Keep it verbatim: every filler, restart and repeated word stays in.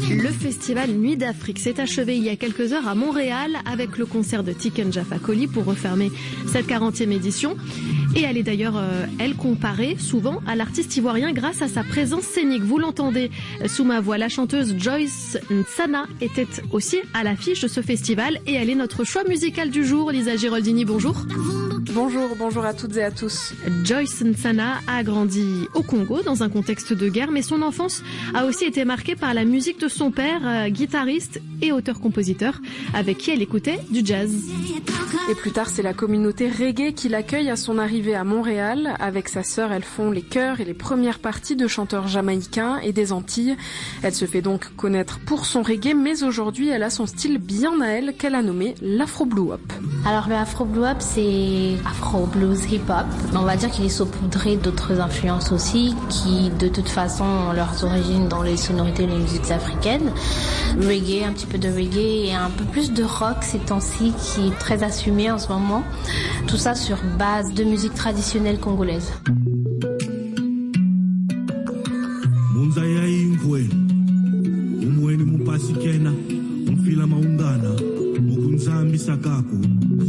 Le festival Nuit d'Afrique s'est achevé il y a quelques heures à Montréal avec le concert de Tiken Jah Fakoly pour refermer cette quarantième édition. Et elle est d'ailleurs, euh, elle, comparée souvent à l'artiste ivoirien grâce à sa présence scénique. Vous l'entendez sous ma voix, la chanteuse Joyce Nsana était aussi à l'affiche de ce festival et elle est notre choix musical du jour. Lisa Giraldini, bonjour. Bonjour, bonjour à toutes et à tous. Joyce Nsana a grandi au Congo dans un contexte de guerre, mais son enfance a aussi été marquée par la musique de son père, euh, guitariste et auteur-compositeur, avec qui elle écoutait du jazz. Et plus tard, c'est la communauté reggae qui l'accueille à son arrivée à Montréal. Avec sa sœur, elles font les chœurs et les premières parties de chanteurs jamaïcains et des Antilles. Elle se fait donc connaître pour son reggae, mais aujourd'hui, elle a son style bien à elle qu'elle a nommé l'afro-blue-hop. Alors le afro-blue-hop, c'est afro-blues hip-hop. On va dire qu'il est saupoudré d'autres influences aussi, qui de toute façon ont leurs origines dans les sonorités et les musiques africaines. Reggae, un petit peu de reggae et un peu plus de rock ces temps-ci, qui est très assumé en ce moment. Tout ça sur base de musique traditionnelle congolaise.